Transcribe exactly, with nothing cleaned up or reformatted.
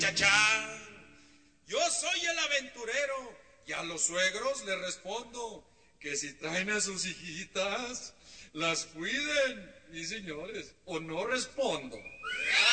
Chachán, yo soy el aventurero y a los suegros les respondo que si traen a sus hijitas, las cuiden, mis señores, o no respondo.